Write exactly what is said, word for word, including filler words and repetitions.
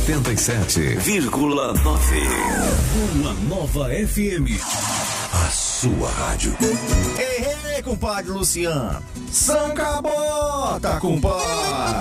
oitenta e sete vírgula nove. Uma nova F M. A sua rádio. Ei, ei, compadre Luciano. São Cabota, compadre.